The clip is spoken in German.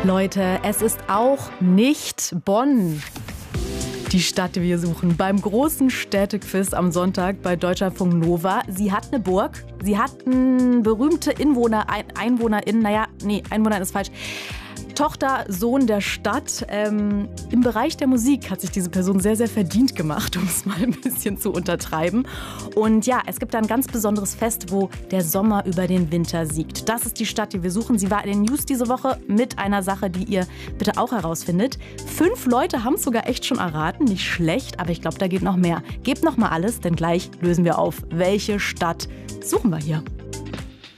Leute, es ist auch nicht Bonn, die Stadt, die wir suchen. Beim großen Städtequiz am Sonntag bei Deutschlandfunk Nova. Sie hat eine Burg, sie hat berühmte EinwohnerInnen, Einwohner ist falsch. Tochter, Sohn der Stadt. Im Bereich der Musik hat sich diese Person sehr, sehr verdient gemacht, um es mal ein bisschen zu untertreiben. Und ja, es gibt da ein ganz besonderes Fest, wo der Sommer über den Winter siegt. Das ist die Stadt, die wir suchen. Sie war in den News diese Woche mit einer Sache, die ihr bitte auch herausfindet. 5 Leute haben es sogar echt schon erraten. Nicht schlecht, aber ich glaube, da geht noch mehr. Gebt noch mal alles, denn gleich lösen wir auf. Welche Stadt suchen wir hier?